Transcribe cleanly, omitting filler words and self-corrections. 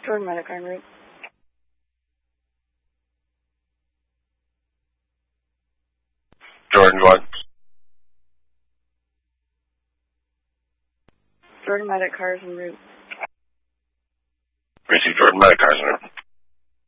Jordan Medic en route. Jordan, go ahead. Jordan Medic cars en route. Receive Jordan Medic cars en route.